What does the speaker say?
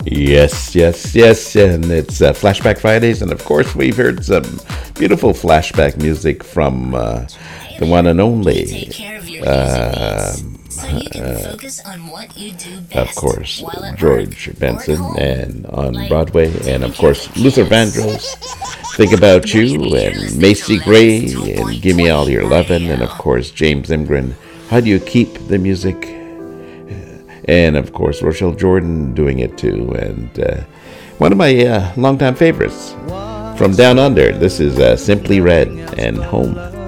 Yes, yes, yes, and it's Flashback Fridays, and of course we've heard some beautiful flashback music from the one and only, of course, George Benson, and on Broadway, and of course Luther Vandross, Think About You, and Macy Gray, and Gimme All Your Lovin', and of course James Imgren, How Do You Keep the Music? And of course, Rochelle Jordan doing it too. And one of my longtime favorites from Down Under. This is Simply Red and Home.